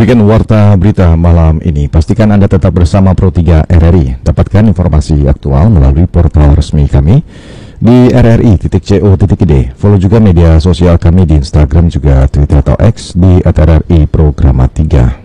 Demikian warta berita malam ini. Pastikan Anda tetap bersama Pro 3 RRI. Dapatkan informasi aktual melalui portal resmi kami di rri.co.id. Follow juga media sosial kami di Instagram juga Twitter atau X di @rri Programa 3.